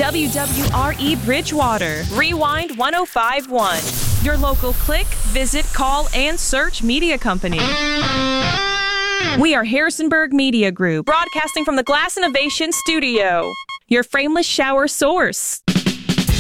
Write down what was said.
WWRE Bridgewater, Rewind 1051. Your local click, visit, call, and search media company. We are Harrisonburg Media Group, broadcasting from the Glass Innovation Studio, your frameless shower source.